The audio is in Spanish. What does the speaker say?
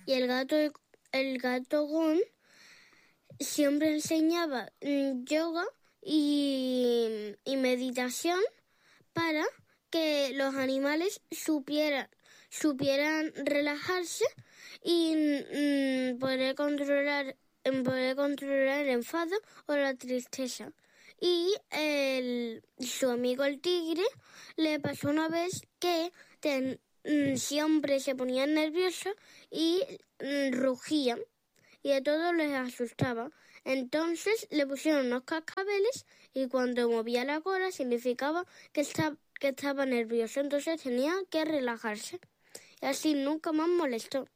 Y el gato Gon siempre enseñaba yoga y meditación para que los animales supieran relajarse y poder controlar el enfado o la tristeza. Y su amigo el tigre le pasó una vez que siempre se ponía nervioso y rugía y a todos les asustaba. Entonces le pusieron unos cascabeles y cuando movía la cola significaba que estaba nervioso, entonces tenía que relajarse. Y así nunca más molestó.